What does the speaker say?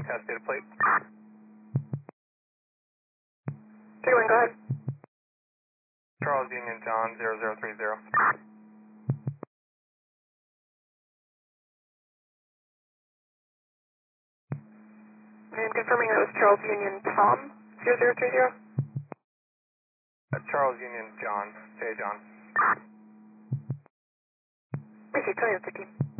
Test data plate. Take one, go ahead. Charles Union John 0030. And confirming that was Charles Union Tom 0030. Charles Union John. J. John. Received, tell you the team.